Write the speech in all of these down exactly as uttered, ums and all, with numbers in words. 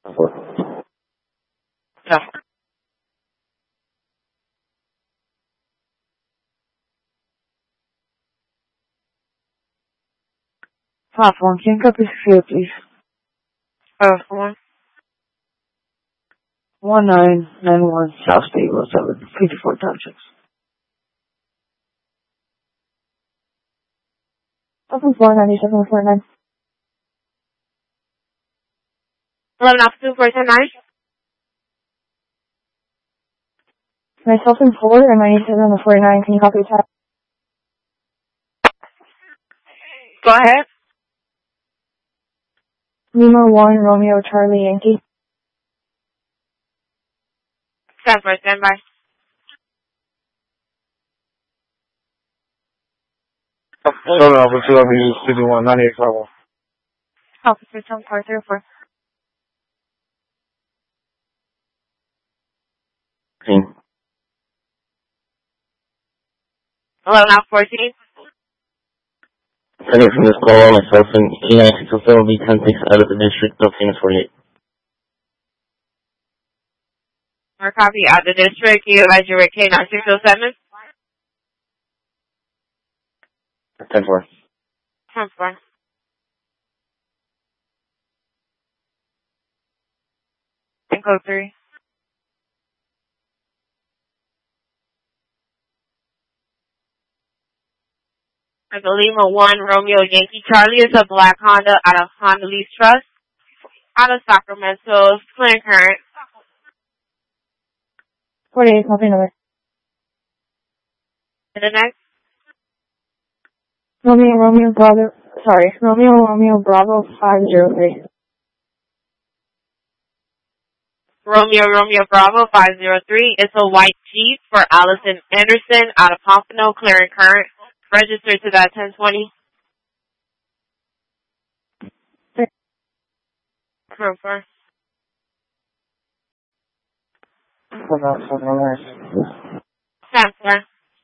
Yeah. Platform, can you copy field, please? Uh, one. one nine nine one South State Road seven, fifty-four Townships. seven four nine seven four nine. eleven off two four ten nine. Myself and four and ninety-seven forty-nine, can you copy that? Go ahead. Lima one, Romeo, Charlie, Yankee. Stand by, stand by. Southern Alpha two W fifty-one ninety-eight five one. Officer ten four three four. eleven off fourteen. Sending from this call on myself and K nine six oh seven B ten six out of the district of Phoenix forty-eight. More copy out the district. You advise you with K nine six oh seven. ten four. ten four. And code three. I believe a one Romeo Yankee Charlie is a black Honda out of Honda Lease Trust out of Sacramento. Clear current. forty-eight, copy number. And the next. Romeo, Romeo, Bravo, sorry, Romeo, Romeo, Bravo, five zero three. Romeo, Romeo, Bravo, five zero three. It's a white Jeep for Allison Anderson out of Pompano, clearing current. Registered to that ten twenty. Confirm. Transfer.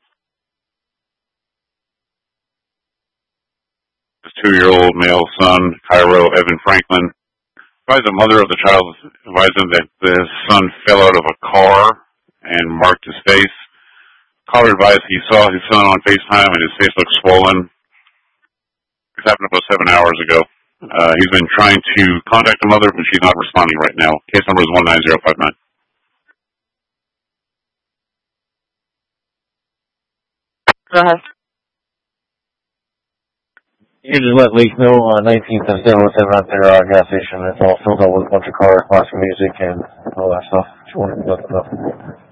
His two-year-old male son, Cairo Evan Franklin, advised the mother of the child, advised him that his son fell out of a car and marked his face. Caller advised he saw his son on FaceTime and his face looked swollen. This happened about seven hours ago. Uh, he's been trying to contact the mother, but she's not responding right now. Case number is one nine zero five nine. Go ahead. You just let Lake know on uh, nineteenth and seven oh seven at their uh, gas station. It's all filled up with a bunch of cars, lots of music, and all that stuff. Just wanted to let them know.